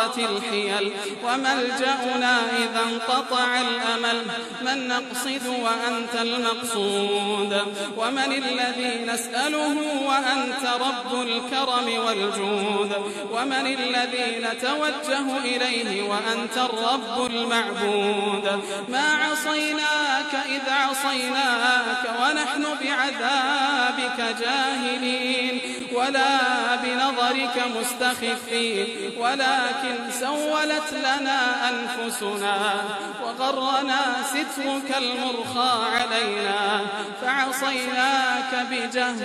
طغت الحيل وملجأنا إذا انقطع الأمل. من نقصد وأنت المقصود ومن الذي نسأله وأنت رب الكرم والجود ومن الذي نتوجه إليه وأنت الرب المعبود. ما عصيناك إذ عصيناك ونحن بعذابك جاهلين ولا بنظرك مستخفين ولكن سولت لنا أنفسنا وغرنا سترك المرخى علينا فعصيناك بجهل